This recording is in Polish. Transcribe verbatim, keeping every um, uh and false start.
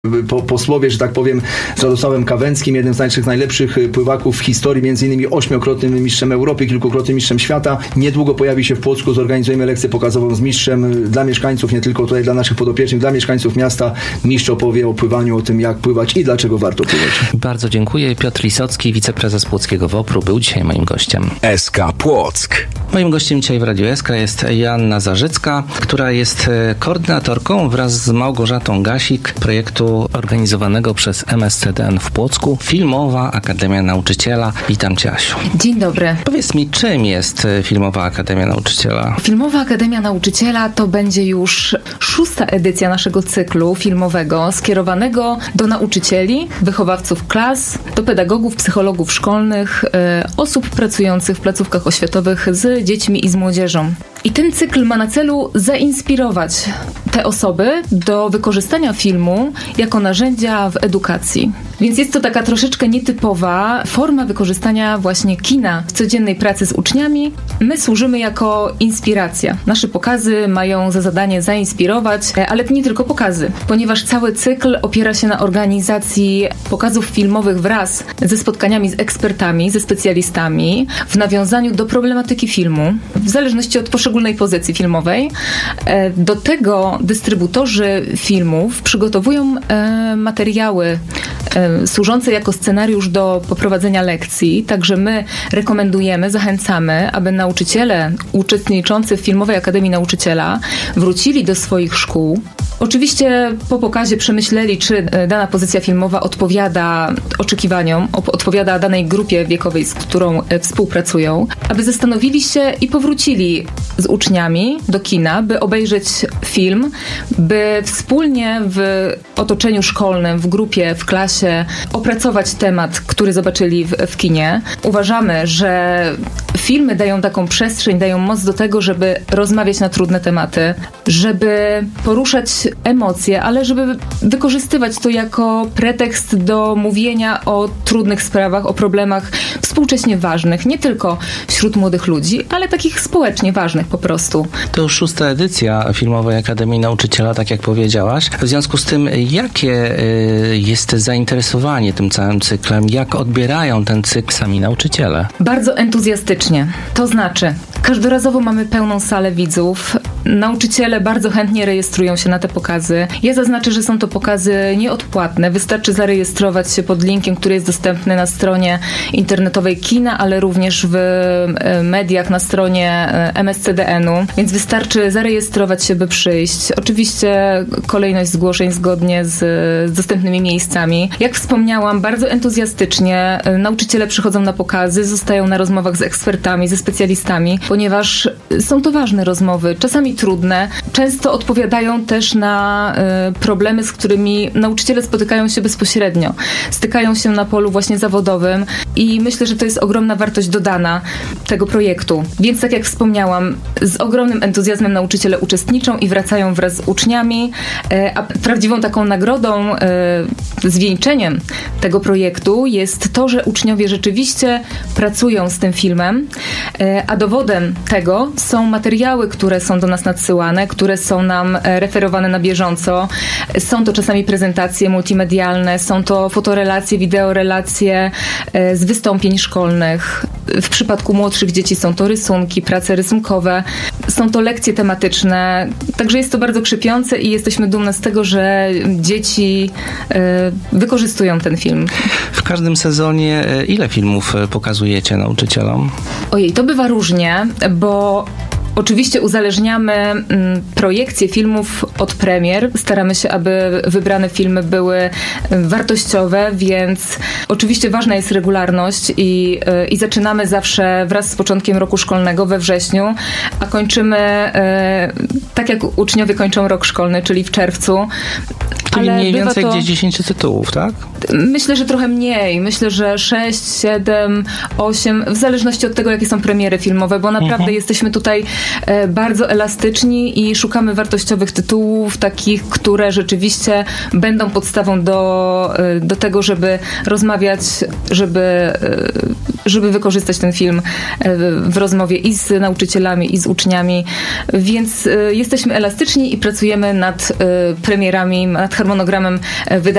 Po, po słowie, że tak powiem, z Radosławem Kawęckim, jednym z najlepszych, najlepszych pływaków w historii, między innymi ośmiokrotnym mistrzem Europy, kilkukrotnym mistrzem świata. Niedługo pojawi się w Płocku, zorganizujemy lekcję pokazową z mistrzem dla mieszkańców, nie tylko tutaj dla naszych podopiecznych, dla mieszkańców miasta. Mistrz opowie o pływaniu, o tym, jak pływać i dlaczego warto pływać. Bardzo dziękuję. Piotr Lisocki, wiceprezes Płockiego WOPR-u, był dzisiaj moim gościem. S K Płock. Moim gościem dzisiaj w Radiu S K jest Joanna Zarzycka, która jest koordynatorką wraz z Małgorzatą Gasik projektu organizowanego przez M S C D N w Płocku, Filmowa Akademia Nauczyciela. Witam Cię, Asiu. Dzień dobry. Powiedz mi, czym jest Filmowa Akademia Nauczyciela? Filmowa Akademia Nauczyciela to będzie już szósta edycja naszego cyklu filmowego skierowanego do nauczycieli, wychowawców klas, do pedagogów, psychologów szkolnych, e, osób pracujących w placówkach oświatowych z dziećmi i z młodzieżą. I ten cykl ma na celu zainspirować te osoby do wykorzystania filmu jako narzędzia w edukacji. Więc jest to taka troszeczkę nietypowa forma wykorzystania właśnie kina w codziennej pracy z uczniami. My służymy jako inspiracja. Nasze pokazy mają za zadanie zainspirować, ale nie tylko pokazy, ponieważ cały cykl opiera się na organizacji pokazów filmowych wraz ze spotkaniami z ekspertami, ze specjalistami w nawiązaniu do problematyki filmu, w zależności od poszczególnej pozycji filmowej. Do tego dystrybutorzy filmów przygotowują materiały służące jako scenariusz do poprowadzenia lekcji, także my rekomendujemy, zachęcamy, aby nauczyciele uczestniczący w Filmowej Akademii Nauczyciela wrócili do swoich szkół. Oczywiście po pokazie przemyśleli, czy dana pozycja filmowa odpowiada oczekiwaniom, odpowiada danej grupie wiekowej, z którą współpracują, aby zastanowili się i powrócili z uczniami do kina, by obejrzeć film, by wspólnie w otoczeniu szkolnym, w grupie, w klasie opracować temat, który zobaczyli w, w kinie. Uważamy, że filmy dają taką przestrzeń, dają moc do tego, żeby rozmawiać na trudne tematy, żeby poruszać emocje, ale żeby wykorzystywać to jako pretekst do mówienia o trudnych sprawach, o problemach współcześnie ważnych, nie tylko wśród młodych ludzi, ale takich społecznie ważnych po prostu. To już szósta edycja Filmowej Akademii Nauczyciela, tak jak powiedziałaś. W związku z tym, jakie y, jest zainteresowanie tym całym cyklem? Jak odbierają ten cykl sami nauczyciele? Bardzo entuzjastycznie. To znaczy, każdorazowo mamy pełną salę widzów. Nauczyciele bardzo chętnie rejestrują się na te pokazy. Ja zaznaczę, że są to pokazy nieodpłatne. Wystarczy zarejestrować się pod linkiem, który jest dostępny na stronie internetowej kina, ale również w mediach na stronie M S C D N-u. Więc wystarczy zarejestrować się, by przyjść. Oczywiście kolejność zgłoszeń zgodnie z, z dostępnymi miejscami. Jak wspomniałam, bardzo entuzjastycznie nauczyciele przychodzą na pokazy, zostają na rozmowach z ekspertami, ze specjalistami, ponieważ są to ważne rozmowy, czasami trudne. Często odpowiadają też na y, problemy, z którymi nauczyciele spotykają się bezpośrednio. Stykają się na polu właśnie zawodowym i myślę, że to jest ogromna wartość dodana tego projektu. Więc tak jak wspomniałam, z ogromnym entuzjazmem nauczyciele uczestniczą i wracają wraz z uczniami, y, a prawdziwą taką nagrodą, y, zwieńczeniem tego projektu jest to, że uczniowie rzeczywiście pracują z tym filmem, y, a dowodem tego są materiały, które są do nas nadsyłane, które są nam referowane na bieżąco. Są to czasami prezentacje multimedialne, są to fotorelacje, wideorelacje z wystąpień szkolnych. W przypadku młodszych dzieci są to rysunki, prace rysunkowe, są to lekcje tematyczne. Także jest to bardzo krzepiące i jesteśmy dumne z tego, że dzieci wykorzystują ten film. W każdym sezonie ile filmów pokazujecie nauczycielom? Ojej, to bywa różnie, bo oczywiście uzależniamy mm, projekcje filmów od premier. Staramy się, aby wybrane filmy były wartościowe, więc oczywiście ważna jest regularność i, yy, i zaczynamy zawsze wraz z początkiem roku szkolnego we wrześniu, a kończymy yy, tak jak uczniowie kończą rok szkolny, czyli w czerwcu. Czyli ale mniej więcej to... gdzieś dziesięć tytułów, tak? Myślę, że trochę mniej. Myślę, że sześć, siedem, osiem, w zależności od tego, jakie są premiery filmowe, bo naprawdę mhm. jesteśmy tutaj bardzo elastyczni i szukamy wartościowych tytułów, takich, które rzeczywiście będą podstawą do, do tego, żeby rozmawiać, żeby, żeby wykorzystać ten film w rozmowie i z nauczycielami, i z uczniami. Więc jesteśmy elastyczni i pracujemy nad premierami, nad harmonogramem wydarzeń